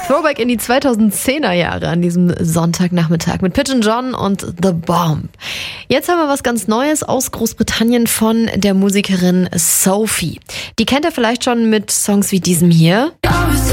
Throwback in die 2010er Jahre an diesem Sonntagnachmittag mit Pigeon John und The Bomb. Jetzt haben wir was ganz Neues aus Großbritannien von der Musikerin Sophie. Die kennt ihr vielleicht schon mit Songs wie diesem hier.